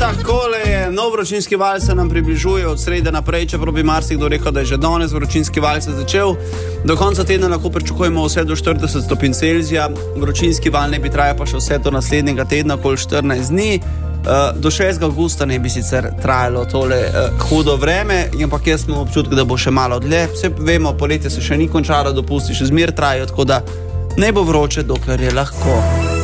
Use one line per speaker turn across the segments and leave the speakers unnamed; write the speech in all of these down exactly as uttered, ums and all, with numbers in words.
Takole je, nov vročinski val se nam približuje od srede naprej, čeprav bi marsikdo rekel, da je že danes vročinski val se začel. Do konca tedna lahko pričakujemo vse do štirideset stopinj Celzija, vročinski val ne bi trajal pa še vse do naslednjega tedna, okoli štirinajst dni. Uh, do šestega avgusta ne bi sicer trajalo tole uh, hudo vreme, ampak jaz imam občutek, da bo še malo dlje. Vse vemo, poletje se še ni končalo, dopusti še zmer trajajo, tako da ne bo vroče, dokler je lahko.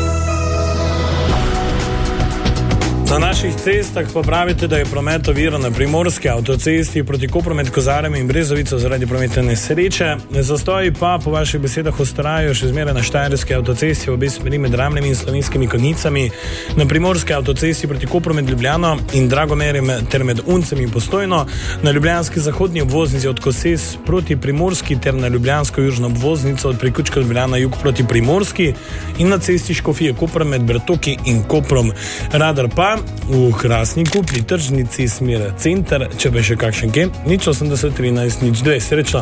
Na naših cestah pa pravite, da je promet oviran na primorski avtocesti proti Kopru med Kozarami in Brezovico zaradi prometne nesreče. Zastoji pa po vaših besedah ostrajajo še zmeraj na štajerski avtocesti v obe smeri med Ramljami in Slovenskimi Konjicami, na primorski avtocesti proti Kopru med Ljubljano in Dragomerjem ter med Uncem in Postojno, na ljubljanski zahodni obvoznici od Koses proti Primorski ter na ljubljansko južno obvoznico od Priključka Ljubljana jug proti Primorski in na cesti Škofije Koper med Bertoki in Koprom. Radar pa v Hrastniku pri tržnici smer center, če pa je še kakšen kje, nič osemdeset trinajst nič dve. Srečno.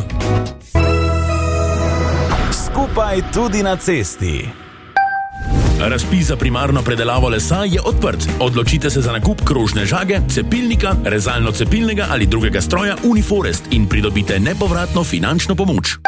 Skupaj tudi na cesti.
Razpis za primarno predelavo lesa je odprt. Odločite se za nakup krožne žage, cepilnika, rezalno-cepilnega ali drugega stroja Uniforest in pridobite nepovratno finančno pomoč.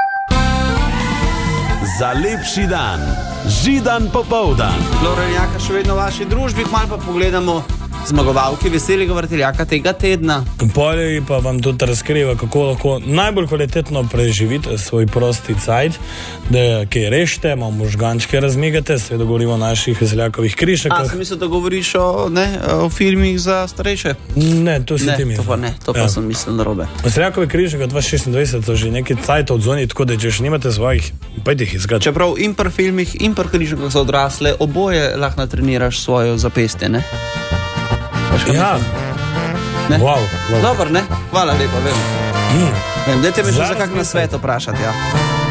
Za lepši dan, Židan popoldan.
Lorenjaka še vedno v vaši družbi, malo pa pogledamo zmagovalki veselega vrtiljaka tega tedna.
Polje pa vam tudi razkriva, kako lahko najbolj kvalitetno preživite svoj prosti cajt, da kaj rešite, malo možgančke razmigate, seveda govorimo o naših veseljakovih križekah.
A, sem mislil, da govoriš o, ne, o filmih za starejše?
Ne, to si
ne,
ti mislil.
To pa ne, to pa ja. Sem mislil narobe.
Veseljakovi križek dva tisoč šestindvajset so že nekaj cajt odzvoni, tako da če še nimate svojih, pojdi jih iskati.
Čeprav in pri filmih, in pri križekah za odrasle, oboje lahko natreniraš svojo zapestje, ne?
Ja,
ne?
Wow, wow.
Dobar, ne? Hvala lepa, vem.
Mm.
Vem, dajte me še za kak nasvet vprašati, ja.